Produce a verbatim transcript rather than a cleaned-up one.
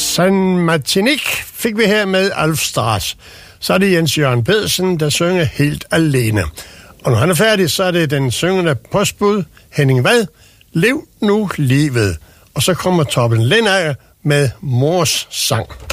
San Martinique fik vi her med Alf Strass. Så er det Jens Jørgen Pedersen, der synger Helt Alene. Og når han er færdig, så er det den syngende postbud, Henning Vad, Lev nu livet. Og så kommer Torben Lendager med Mors sang.